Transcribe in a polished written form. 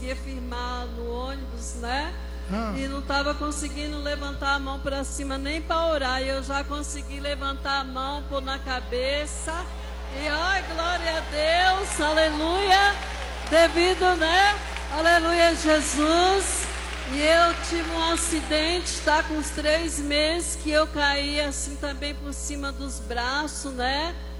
ia firmar no ônibus, né? E não estava conseguindo levantar a mão para cima nem para orar. E eu já consegui levantar a mão, pôr na cabeça. E ai, glória a Deus, aleluia. Devido, né? Aleluia, Jesus. E eu tive um acidente, está com uns 3 meses, que eu caí assim também por cima dos braços, né?